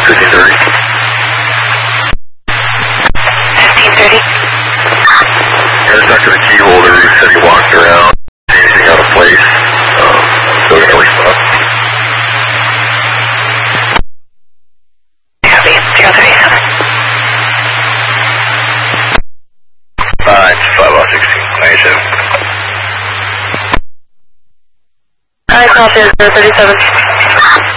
1530. 1530. And talk to the key holder who said he walked around, anything out of place. Still gonna respond. Copy. 037. 5-16, 97. I copy 037.